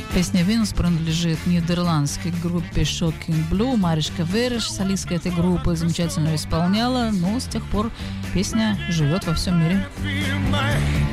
Песня «Venus» принадлежит нидерландской группе Shocking Blue. Маришка Вереш, солистка этой группы, замечательно исполняла, но с тех пор песня живет во всем мире.